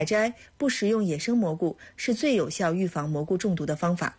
采摘不食用野生蘑菇是最有效预防蘑菇中毒的方法。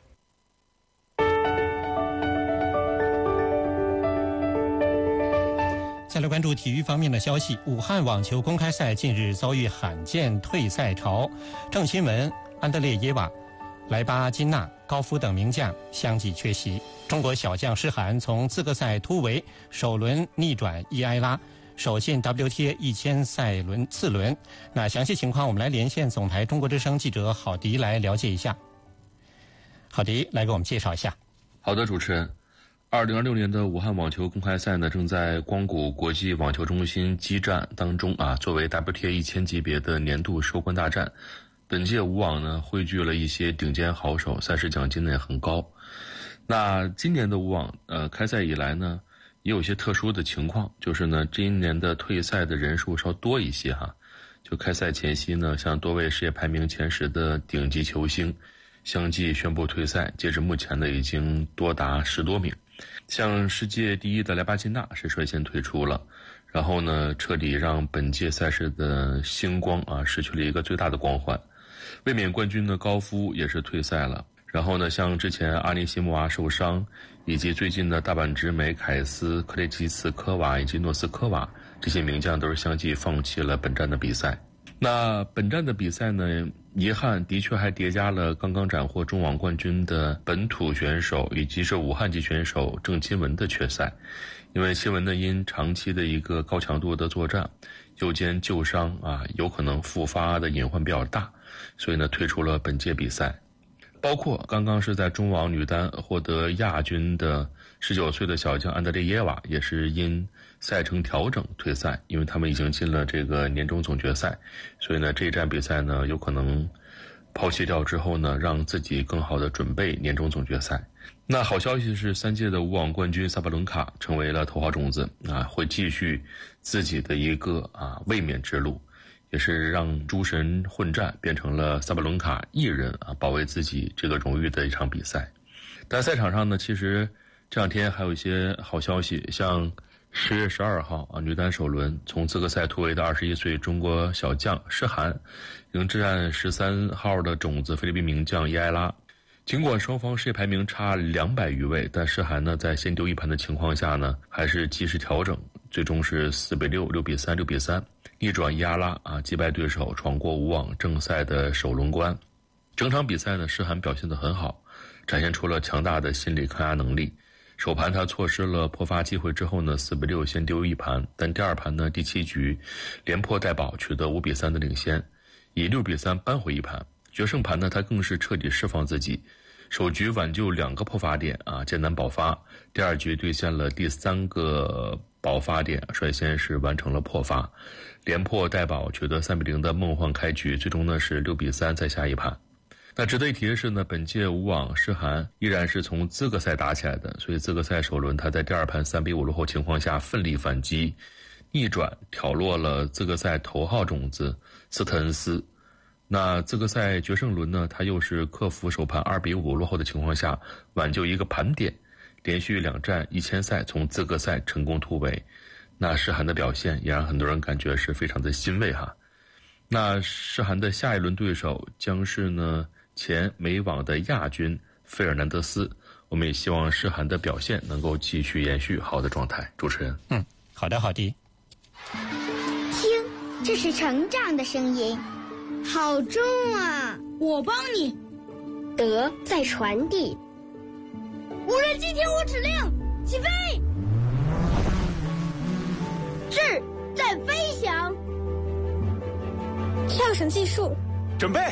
再来关注体育方面的消息，武汉网球公开赛近日遭遇罕见退赛潮，郑钦文、安德烈耶娃、莱巴金娜、高夫等名将相继缺席。中国小将诗涵从资格赛突围，首轮逆转伊埃拉，首进 WTA 1000赛轮次轮。那详细情况我们来连线总台中国之声记者郝迪来了解一下。郝迪来给我们介绍一下。 好的，主持人。2026年的武汉网球公开赛呢，正在光谷国际网球中心激战当中啊。作为 WTA 1000级别的年度收官大战，本届武网呢汇聚了一些顶尖好手，赛事奖金呢也很高。那今年的武网开赛以来呢，也有一些特殊的情况，就是呢今年的退赛的人数稍多一些哈。就开赛前夕呢，像多位世界排名前10的顶级球星相继宣布退赛，截至目前呢已经多达10多名。像世界第一的莱巴金娜是率先退出了，然后呢彻底让本届赛事的星光啊失去了一个最大的光环。卫冕冠军的高夫也是退赛了，然后呢像之前阿尼西莫娃受伤，以及最近的大阪直美凯斯、克雷吉茨科娃以及诺斯科娃这些名将都是相继放弃了本站的比赛。那本站的比赛呢，遗憾的确还叠加了刚刚斩获中网冠军的本土选手以及是武汉籍选手郑钦文的缺赛。因为钦文呢因长期的一个高强度的作战，右肩旧伤啊，有可能复发的隐患比较大，所以呢退出了本届比赛。包括刚刚是在中网女单获得亚军的19岁的小将安德烈耶娃，也是因赛程调整退赛，因为他们已经进了这个年终总决赛，所以呢这一站比赛呢有可能抛弃掉之后呢，让自己更好的准备年终总决赛。那好消息是3届的武网冠军萨巴伦卡成为了头号种子啊，会继续自己的一个卫冕之路，也是让诸神混战变成了萨巴伦卡一人保卫自己这个荣誉的一场比赛。但赛场上呢，其实这两天还有一些好消息，像10月12号女单首轮从资格赛突围的21岁中国小将诗涵迎战13号的种子菲律宾名将伊埃拉。尽管双方世界排名差200余位，但诗涵呢在先丢一盘的情况下呢，还是及时调整，最终是4比6、6比3、6比3逆转伊埃拉击败对手，闯过武网正赛的首轮关。整场比赛呢，诗涵表现得很好，展现出了强大的心理抗压能力。首盘他错失了破发机会之后呢，4比6先丢一盘，但第二盘呢，第7局连破带保取得5比3的领先，以6比3扳回一盘。决胜盘呢，他更是彻底释放自己，首局挽救2个破发点艰难保发，第二局兑现了第3个保发点，率先是完成了破发，连破带保取得3比0的梦幻开局，最终呢是6比3再下一盘。那值得一提的是呢，本届武网诗涵依然是从资格赛打起来的，所以资格赛首轮他在第二盘3比5落后情况下奋力反击，逆转挑落了资格赛头号种子斯特恩斯。那资格赛决胜轮呢，他又是克服首盘2比5落后的情况下，挽救一个盘点，连续2战1000赛从资格赛成功突围。那诗涵的表现也让很多人感觉是非常的欣慰哈。那诗涵的下一轮对手将是呢前美网的亚军费尔南德斯，我们也希望诗涵的表现能够继续延续好的状态。主持人， 好的，好的。 听，这是成长的声音，好重啊！ 我帮你。 德在传递。 无人机听我指令，起飞。 智在飞翔。 跳绳技术， 准备。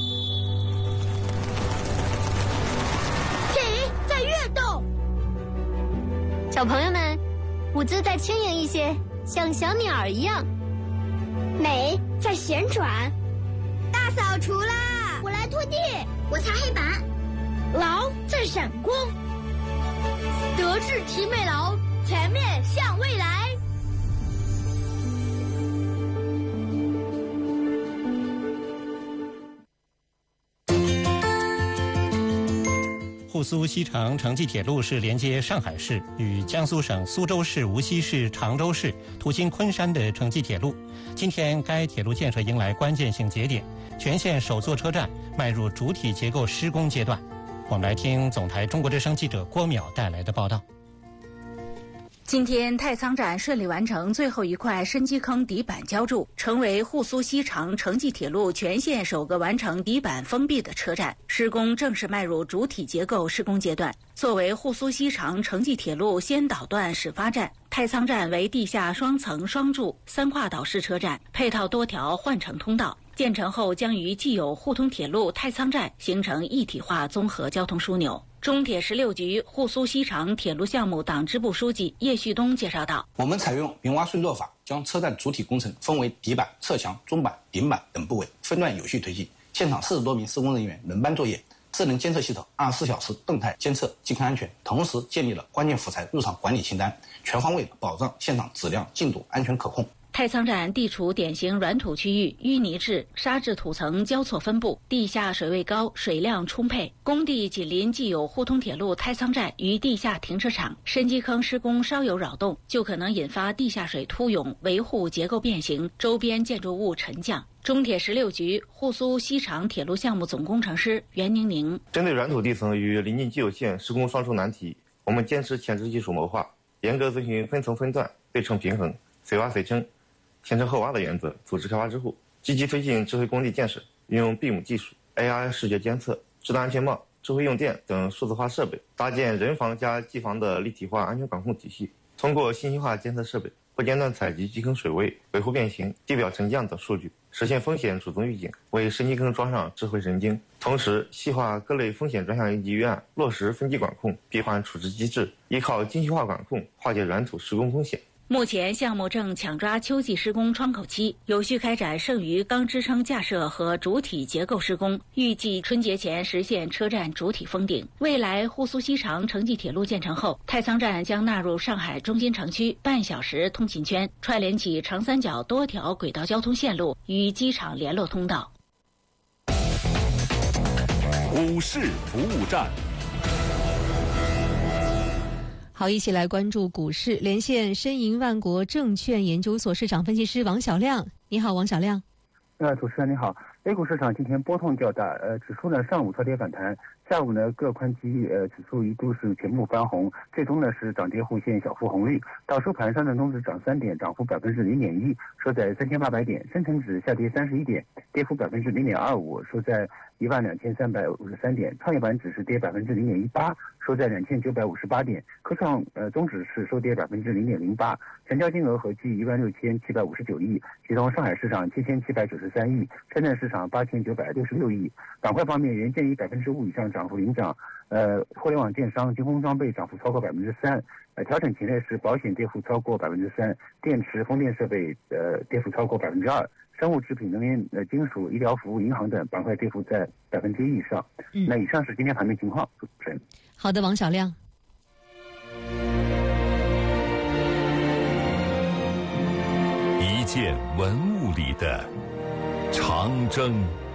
体在跃动。 小朋友们，舞姿再轻盈一些，像小鸟一样。 美在旋转。大扫除啦！我来拖地，我擦黑板。 劳在闪光。德智体美劳，全面向未来。 沪沪苏西长城际铁路是连接上海市与江苏省苏州市、无锡市、常州市、途经昆山的城际铁路。今天，该铁路建设迎来关键性节点，全线首座车站迈入主体结构施工阶段。我们来听总台中国之声记者郭淼带来的报道。 今天，太仓站顺利完成最后一块深基坑底板浇筑，成为沪苏西长城际铁路全线首个完成底板封闭的车站，施工正式迈入主体结构施工阶段。作为沪苏西长城际铁路先导段始发站，太仓站为地下双层双柱3跨岛式车站，配套多条换乘通道。建成后将与既有沪通铁路太仓站形成一体化综合交通枢纽。中铁16局沪苏西长铁路项目党支部书记叶旭东介绍道： 我们采用明挖顺做法，将车站主体工程分为底板、侧墙、中板、顶板等部位，分段有序推进。现场40多名施工人员轮班作业，智能监测系统24小时动态监测技坑安全，同时建立了关键辅材入场管理清单，全方位保障现场质量、进度、安全可控。 太仓站地处典型软土区域，淤泥质、沙质土层交错分布，地下水位高，水量充沛。工地紧邻既有沪通铁路太仓站与地下停车场，深基坑施工稍有扰动，就可能引发地下水突涌，维护结构变形，周边建筑物沉降。中铁16局沪苏西长铁路项目总工程师袁宁宁： 针对软土地层与临近既有线施工双重难题，我们坚持前置技术谋划，严格遵循分层分段、对称平衡、随挖随称、前程后挖的原则，组织开发之后，积极推进智慧工地建设，运用 BIM 技术、AI 视觉监测、智能安全帽、智慧用电等数字化设备，搭建人防加机房的立体化安全管控体系。通过信息化监测设备，不间断采集基坑水位、维护变形、地表沉降等数据，实现风险主动预警，为深基坑装上智慧神经。同时，细化各类风险专项应急预案，落实分级管控、闭环处置机制，依靠精细化管控化解软土施工风险。 目前项目正抢抓秋季施工窗口期，有序开展剩余钢支撑架设和主体结构施工，预计春节前实现车站主体封顶。未来沪苏西长城际铁路建成后，太仓站将纳入上海中心城区半小时通勤圈，串联起长三角多条轨道交通线路与机场联络通道。 股市服务站。 好，一起来关注股市。连线申银万国证券研究所市场分析师王小亮。你好，王小亮。 主持人你好。A 股市场今天波动较大，指数呢上午超跌反弹，下午呢各宽基指数一度是全部翻红，最终呢是涨跌互现小幅红绿。到收盘，上证综指涨3点，涨幅0.1%，收在3800点；深成指下跌31点，跌幅0.25%，收在12353点；创业板指是跌0.18%，收在2958点；科创综指是收跌0.08%，成交金额合计16759亿，其中上海市场7793亿，深圳市场8966亿。板块方面，元件以5%以上涨幅领涨，互联网电商、军工装备涨幅超过3%，调整型类是保险跌幅超过3%，电池、风电设备跌幅超过2%，生物制品、能源、金属、医疗服务、银行等板块跌幅在1%以上。那以上是今天盘面情况，主持人。 好的，王小亮。 一件文物里的长征。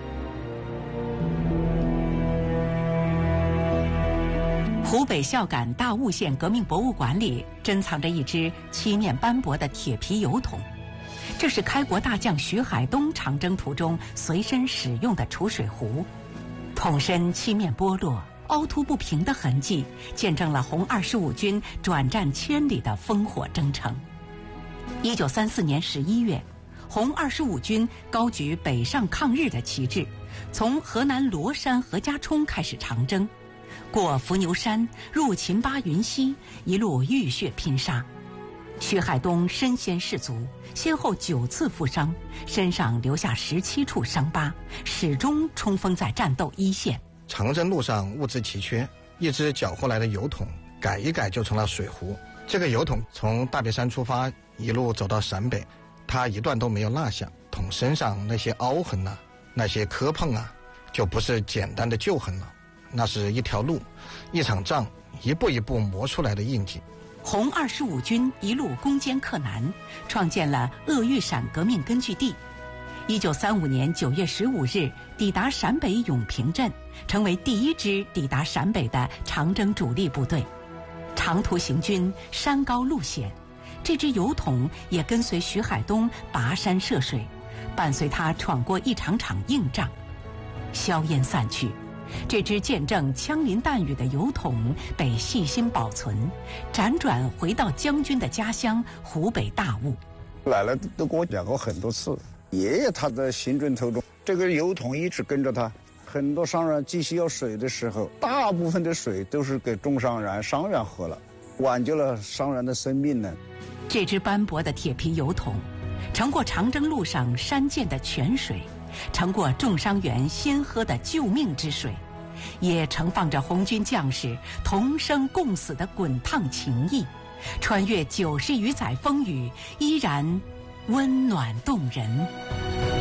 湖北孝感大悟县革命博物馆里珍藏着一只漆面斑驳的铁皮油桶，这是开国大将徐海东长征途中随身使用的储水壶。桶身漆面剥落，凹凸不平的痕迹，见证了红25军转战千里的烽火征程。1934年11月，红25军高举北上抗日的旗帜，从河南罗山何家冲开始长征，过伏牛山，入秦巴云溪，一路浴血拼杀。徐海东身先士卒，先后9次负伤，身上留下17处伤疤，始终冲锋在战斗一线。 长征路上物资奇缺，一只缴获来的油桶改一改就成了水壶。这个油桶从大别山出发，一路走到陕北，它一段都没有落下。桶身上那些凹痕啊，那些磕碰啊，就不是简单的旧痕了，那是一条路、一场仗一步一步磨出来的印记。 红25军一路攻坚克难，创建了鄂豫陕革命根据地。 1935年9月15日抵达陕北永平镇，成为第一支抵达陕北的长征主力部队。长途行军，山高路险，这支油桶也跟随徐海东跋山涉水，伴随他闯过一场场硬仗。硝烟散去，这支见证枪林弹雨的油桶被细心保存，辗转回到将军的家乡湖北大悟。 奶奶都跟我讲过很多次，爷爷他的行军途中，这个油桶一直跟着他。很多商人急需要水的时候，大部分的水都是给中商人喝了，挽救了商人的生命呢。 这支斑驳的铁皮油桶，盛过长征路上山涧的泉水，盛过重伤员先喝的救命之水，也盛放着红军将士同生共死的滚烫情谊。穿越90余载风雨，依然温暖动人。